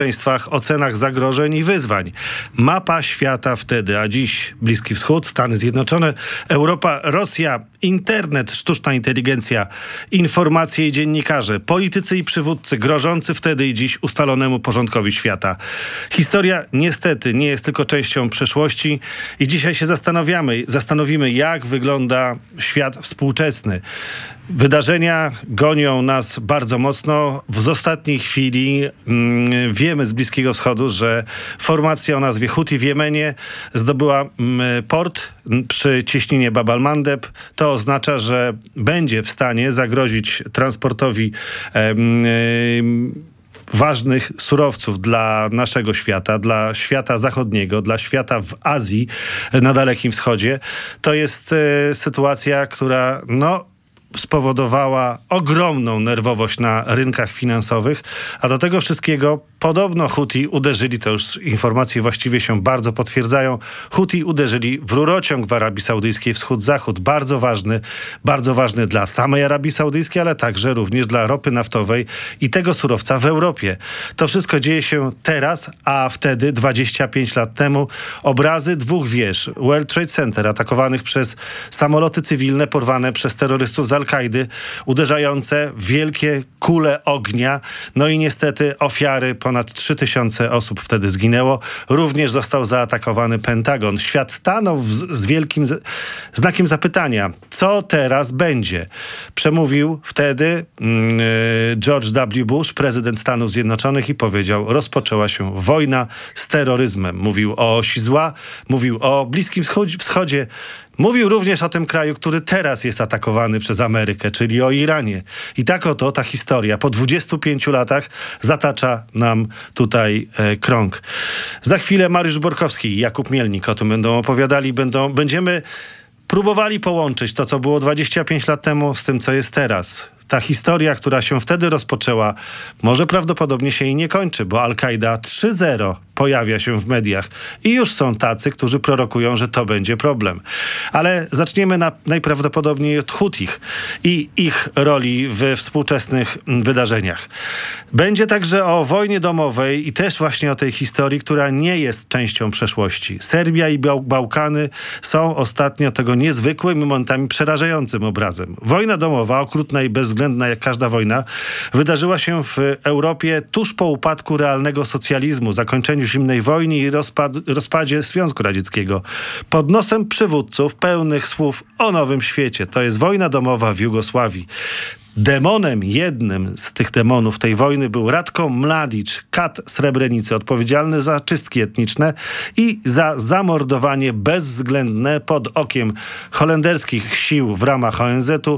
ocenach zagrożeń i wyzwań. Mapa świata wtedy, a dziś Bliski Wschód, Stany Zjednoczone, Europa, Rosja, internet, sztuczna inteligencja, informacje i dziennikarze, politycy i przywódcy grożący wtedy i dziś ustalonemu porządkowi świata. Historia niestety nie jest tylko częścią przeszłości i dzisiaj się zastanowimy, jak wygląda świat współczesny. Wydarzenia gonią nas bardzo mocno. Z ostatniej chwili wiemy z Bliskiego Wschodu, że formacja o nazwie Huti w Jemenie zdobyła port przy cieśninie Bab al-Mandeb. To oznacza, że będzie w stanie zagrozić transportowi ważnych surowców dla naszego świata, dla świata zachodniego, dla świata w Azji, na Dalekim Wschodzie. To jest sytuacja, która spowodowała ogromną nerwowość na rynkach finansowych, a do tego wszystkiego podobno Huti uderzyli, to już informacje właściwie się bardzo potwierdzają, Huti uderzyli w rurociąg w Arabii Saudyjskiej wschód-zachód, bardzo ważny dla samej Arabii Saudyjskiej, ale także również dla ropy naftowej i tego surowca w Europie. To wszystko dzieje się teraz, a wtedy 25 lat temu obrazy dwóch wież World Trade Center atakowanych przez samoloty cywilne porwane przez terrorystów z Al-Kaidy, uderzające wielkie kule ognia, no i niestety ofiary, ponad 3000 osób wtedy zginęło. Również został zaatakowany Pentagon. Świat stanął z wielkim znakiem zapytania. Co teraz będzie? Przemówił wtedy George W. Bush, prezydent Stanów Zjednoczonych, i powiedział: rozpoczęła się wojna z terroryzmem. Mówił o osi zła, mówił o Bliskim Wschodzie, mówił również o tym kraju, który teraz jest atakowany przez Amerykę, czyli o Iranie. I tak oto ta historia po 25 latach zatacza nam tutaj krąg. Za chwilę Mariusz Borkowski i Jakub Mielnik o tym będą opowiadali. Będziemy próbowali połączyć to, co było 25 lat temu, z tym, co jest teraz. Ta historia, która się wtedy rozpoczęła, może prawdopodobnie się i nie kończy, bo Al-Kaida 3.0 pojawia się w mediach i już są tacy, którzy prorokują, że to będzie problem. Ale zaczniemy najprawdopodobniej od Hutich i ich roli we współczesnych wydarzeniach. Będzie także o wojnie domowej i też właśnie o tej historii, która nie jest częścią przeszłości. Serbia i Bałkany są ostatnio tego niezwykłym i momentami przerażającym obrazem. Wojna domowa, okrutna i bezwzględna jak każda wojna, wydarzyła się w Europie tuż po upadku realnego socjalizmu, zakończeniu zimnej wojny i rozpadzie Związku Radzieckiego. Pod nosem przywódców pełnych słów o nowym świecie. To jest wojna domowa w Jugosławii. Demonem, jednym z tych demonów tej wojny był Ratko Mladic, kat Srebrenicy, odpowiedzialny za czystki etniczne i za zamordowanie bezwzględne pod okiem holenderskich sił w ramach ONZ-u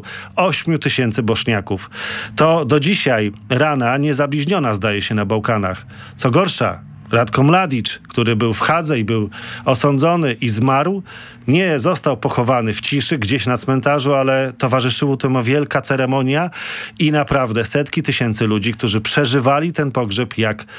8000 Bośniaków. To do dzisiaj rana niezabliźniona, zdaje się, na Bałkanach. Co gorsza, Ratko Mladic, który był w Hadze i był osądzony i zmarł, nie został pochowany w ciszy gdzieś na cmentarzu, ale towarzyszyła temu wielka ceremonia i naprawdę setki tysięcy ludzi, którzy przeżywali ten pogrzeb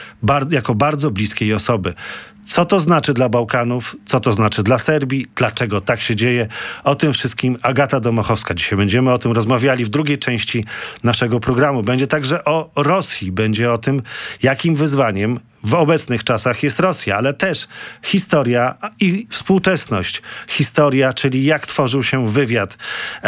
jako bardzo bliskiej osoby. Co to znaczy dla Bałkanów? Co to znaczy dla Serbii? Dlaczego tak się dzieje? O tym wszystkim Agata Domochowska. Dzisiaj będziemy o tym rozmawiali w drugiej części naszego programu. Będzie także o Rosji. Będzie o tym, jakim wyzwaniem w obecnych czasach jest Rosja, ale też historia i współczesność. Historia, czyli jak tworzył się wywiad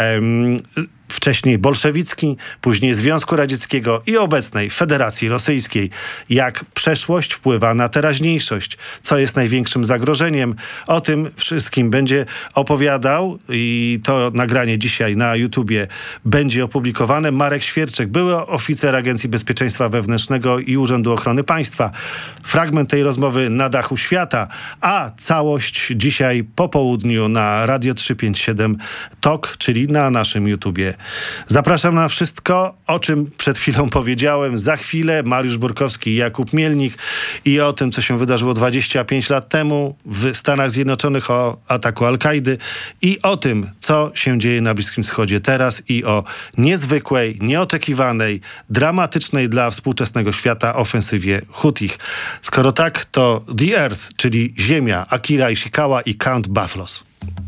wcześniej bolszewicki, później Związku Radzieckiego i obecnej Federacji Rosyjskiej. Jak przeszłość wpływa na teraźniejszość, co jest największym zagrożeniem. O tym wszystkim będzie opowiadał i to nagranie dzisiaj na YouTubie będzie opublikowane. Marek Świerczek, były oficer Agencji Bezpieczeństwa Wewnętrznego i Urzędu Ochrony Państwa. Fragment tej rozmowy na dachu świata, a całość dzisiaj po południu na Radio 357 TOK, czyli na naszym YouTubie. Zapraszam na wszystko, o czym przed chwilą powiedziałem. Za chwilę Mariusz Borkowski i Jakub Mielnik i o tym, co się wydarzyło 25 lat temu w Stanach Zjednoczonych, o ataku Al-Kaidy i o tym, co się dzieje na Bliskim Wschodzie teraz i o niezwykłej, nieoczekiwanej, dramatycznej dla współczesnego świata ofensywie Hutich. Skoro tak, to The Earth, czyli Ziemia, Akira Ishikawa i Count Buffaloes.